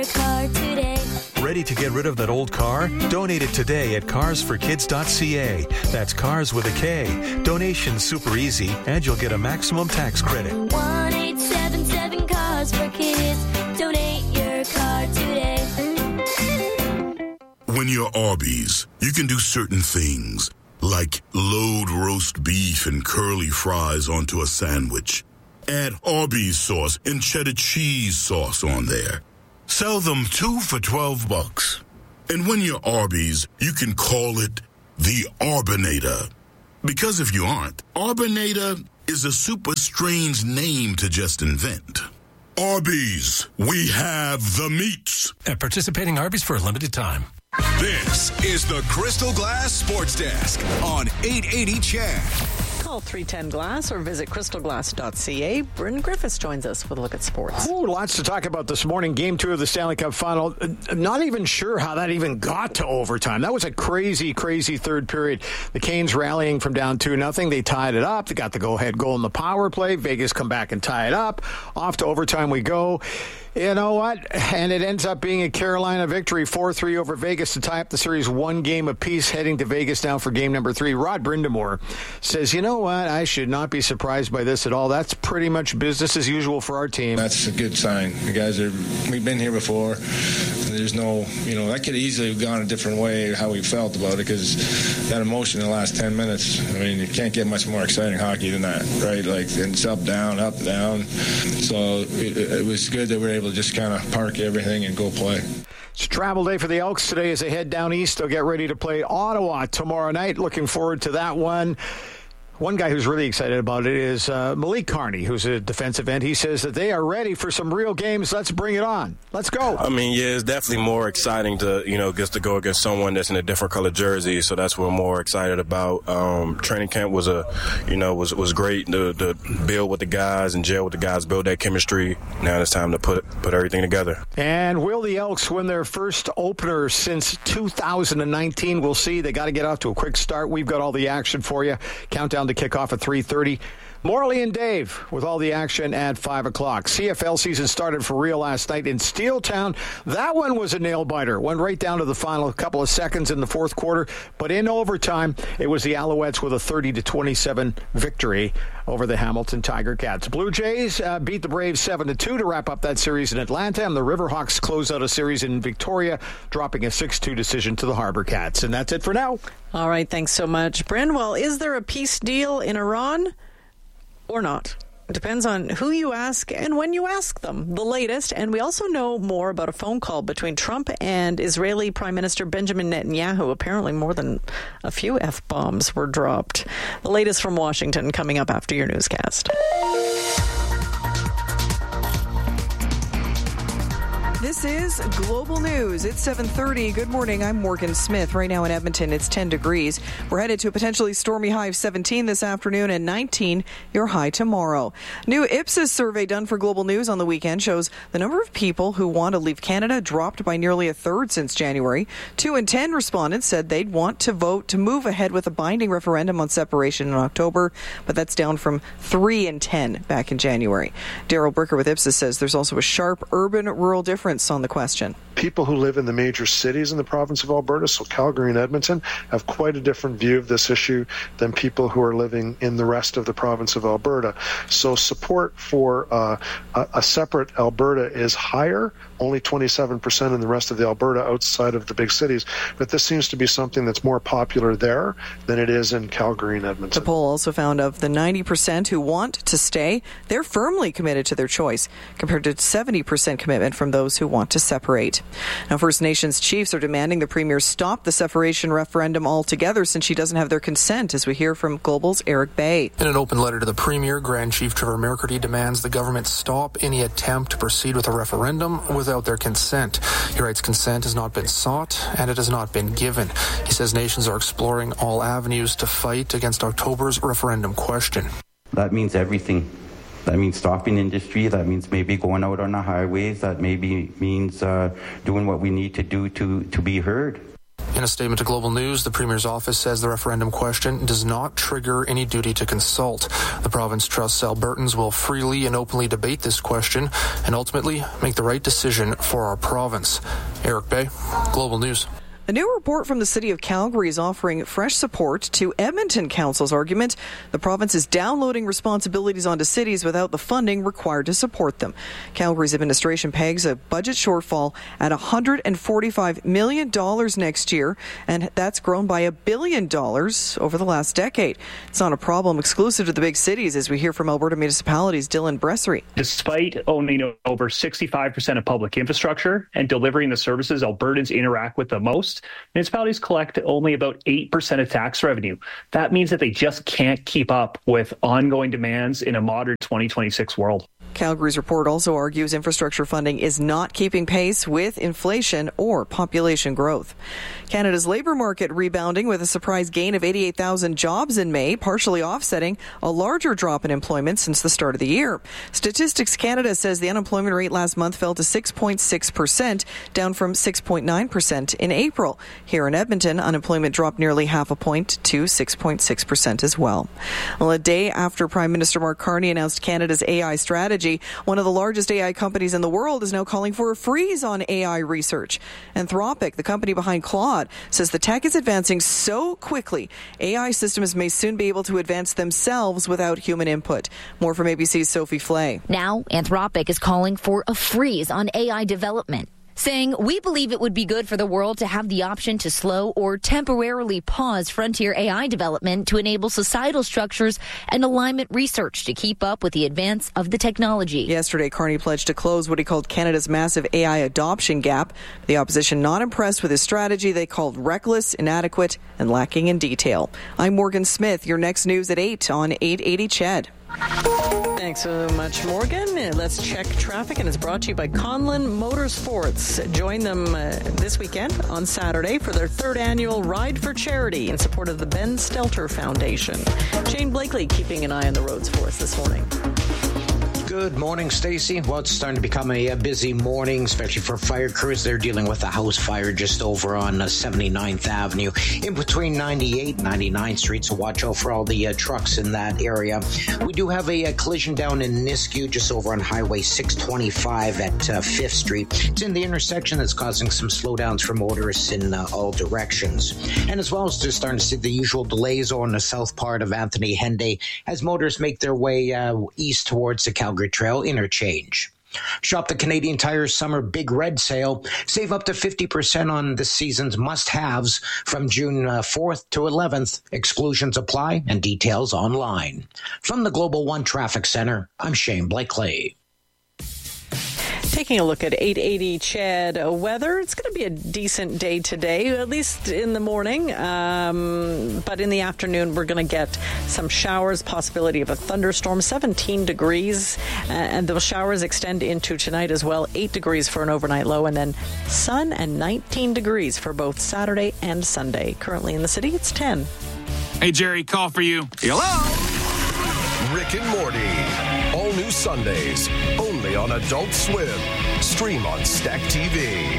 car today. Ready to get rid of that old car? Donate it today at carsforkids.ca. That's cars with a K. Donation's super easy, and you'll get a maximum tax credit. 1-877 Cars for Kids. Donate your car today. When you're Arby's, you can do certain things, like load roast beef and curly fries onto a sandwich. Add Arby's sauce and cheddar cheese sauce on there. Sell them 2 for $12. And when you're Arby's, you can call it the Arbinator. Because if you aren't, Arbinator is a super strange name to just invent. Arby's, we have the meats. At participating Arby's for a limited time. This is the Crystal Glass Sports Desk on 880 CHED. Call 310-GLASS or visit crystalglass.ca. Bryn Griffiths joins us with a look at sports. Ooh, lots to talk about this morning. Game 2 of the Stanley Cup Final. Not even sure how that even got to overtime. That was a crazy, crazy third period. The Canes rallying from down 2-0. They tied it up. They got the go-ahead goal in the power play. Vegas come back and tie it up. Off to overtime we go. You know what? And it ends up being a Carolina victory, 4-3 over Vegas to tie up the series 1 game apiece, heading to Vegas now for game number 3. Rod Brindamore says, you know what? I should not be surprised by this at all. That's pretty much business as usual for our team. That's a good sign. The guys we've been here before. There's no, that could easily have gone a different way how we felt about it, because that emotion in the last 10 minutes, I mean, you can't get much more exciting hockey than that, right? Like, it's up, down. So it was good that we were able to just kind of park everything and go play. It's a travel day for the Elks today as they head down east. They'll get ready to play Ottawa tomorrow night. Looking forward to that one. One guy who's really excited about it is Malik Carney, who's a defensive end. He says that they are ready for some real games. Let's bring it on. Let's go. I mean, yeah, it's definitely more exciting to, just to go against someone that's in a different color jersey. So that's what I'm more excited about. Training camp was was great to build with the guys and gel with the guys, build that chemistry. Now it's time to put everything together. And will the Elks win their first opener since 2019? We'll see. They got to get off to a quick start. We've got all the action for you. Countdown to kickoff at 3:30. Morley and Dave with all the action at 5 o'clock. CFL season started for real last night in Steeltown. That one was a nail-biter. Went right down to the final couple of seconds in the fourth quarter. But in overtime, it was the Alouettes with a 30-27 victory over the Hamilton Tiger Cats. Blue Jays beat the Braves 7-2 to wrap up that series in Atlanta. And the Riverhawks closed out a series in Victoria, dropping a 6-2 decision to the Harbor Cats. And that's it for now. All right, thanks so much, Bryn. Well, is there a peace deal in Iran? Or not. It depends on who you ask and when you ask them. The latest, and we also know more about a phone call between Trump and Israeli Prime Minister Benjamin Netanyahu. Apparently more than a few F-bombs were dropped. The latest from Washington coming up after your newscast. This is Global News. It's 7:30. Good morning. I'm Morgan Smith. Right now in Edmonton, it's 10 degrees. We're headed to a potentially stormy high of 17 this afternoon and 19 your high tomorrow. New Ipsos survey done for Global News on the weekend shows the number of people who want to leave Canada dropped by nearly a third since January. 2 in 10 respondents said they'd want to vote to move ahead with a binding referendum on separation in October, but that's down from 3 in 10 back in January. Daryl Bricker with Ipsos says there's also a sharp urban-rural difference on the question. People who live in the major cities in the province of Alberta, so Calgary and Edmonton, have quite a different view of this issue than people who are living in the rest of the province of Alberta. So support for a separate Alberta is higher, only 27% in the rest of the Alberta outside of the big cities. But this seems to be something that's more popular there than it is in Calgary and Edmonton. The poll also found of the 90% who want to stay, they're firmly committed to their choice, compared to 70% commitment from those who want to separate. Now, First Nations chiefs are demanding the Premier stop the separation referendum altogether since she doesn't have their consent, as we hear from Global's Eric Bay. In an open letter to the Premier, Grand Chief Trevor McCurdy demands the government stop any attempt to proceed with a referendum without their consent. He writes consent has not been sought and it has not been given. He says nations are exploring all avenues to fight against October's referendum question. That means everything. That means stopping industry. That means maybe going out on the highways. That maybe means doing what we need to do to be heard. In In a statement to Global News, the Premier's office says the referendum question does not trigger any duty to consult. The province trusts Albertans will freely and openly debate this question and ultimately make the right decision for our province. Eric Bay, Global News. A new report from the city of Calgary is offering fresh support to Edmonton Council's argument the province is downloading responsibilities onto cities without the funding required to support them. Calgary's administration pegs a budget shortfall at $145 million next year, and that's grown by $1 billion over the last decade. It's not a problem exclusive to the big cities, as we hear from Alberta Municipalities' Dylan Bressery. Despite owning over 65% of public infrastructure and delivering the services Albertans interact with the most, municipalities collect only about 8% of tax revenue. That means that they just can't keep up with ongoing demands in a modern 2026 world. Calgary's report also argues infrastructure funding is not keeping pace with inflation or population growth. Canada's labour market rebounding with a surprise gain of 88,000 jobs in May, partially offsetting a larger drop in employment since the start of the year. Statistics Canada says the unemployment rate last month fell to 6.6%, down from 6.9% in April. Here in Edmonton, unemployment dropped nearly half a point to 6.6% as well. Well, a day after Prime Minister Mark Carney announced Canada's AI strategy, one of the largest AI companies in the world is now calling for a freeze on AI research. Anthropic, the company behind Claude, says the tech is advancing so quickly, AI systems may soon be able to advance themselves without human input. More from ABC's Sophie Flay. Now, Anthropic is calling for a freeze on AI development, saying, "We believe it would be good for the world to have the option to slow or temporarily pause frontier AI development to enable societal structures and alignment research to keep up with the advance of the technology." Yesterday, Carney pledged to close what he called Canada's massive AI adoption gap. The opposition not impressed with his strategy they called reckless, inadequate, and lacking in detail. I'm Morgan Smith. Your next news at 8 on 880 CHED. Thanks so much, Morgan. Let's check traffic, and it's brought to you by Conlin Motorsports. Join them this weekend on Saturday for their third annual Ride for Charity in support of the Ben Stelter Foundation. Shane Blakely keeping an eye on the roads for us this morning. Good morning, Stacey. Well, it's starting to become a busy morning, especially for fire crews. They're dealing with a house fire just over on 79th Avenue in between 98 and 99th Street, so watch out for all the trucks in that area. We do have a collision down in Nisku just over on Highway 625 at 5th Street. It's in the intersection that's causing some slowdowns for motorists in all directions. And as well as just starting to see the usual delays on the south part of Anthony Henday as motorists make their way east towards the Calgary Trail interchange. Shop the Canadian Tire Summer Big Red Sale. Save up to 50% on this season's must-haves from June 4th to 11th. Exclusions apply and details online. From the Global One Traffic Center, I'm Shane Blakely. Taking a look at 880 CHED weather, it's going to be a decent day today, at least in the morning. But in the afternoon, we're going to get some showers, possibility of a thunderstorm, 17 degrees. And those showers extend into tonight as well, 8 degrees for an overnight low, and then sun and 19 degrees for both Saturday and Sunday. Currently in the city, it's 10. Hey, Jerry, call for you. Hello? Rick and Morty. All new Sundays, only on Adult Swim. Stream on Stack TV.